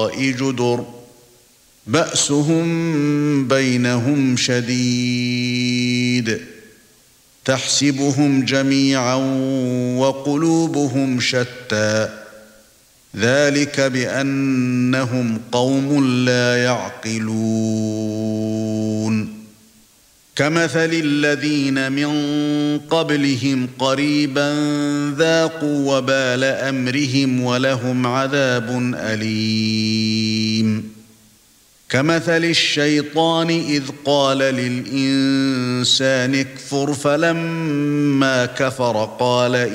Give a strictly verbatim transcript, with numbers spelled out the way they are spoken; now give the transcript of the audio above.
جدر بأسهم بينهم شديد تحسبهم جميعا وقلوبهم شتى ذلك بأنهم قوم لا يعقلون كمثل الذين من قبلهم قريبا ذاقوا وبال أمرهم ولهم عذاب أليم كمثل الشيطان إذ قال للإنسان اكفر فلما كفر قال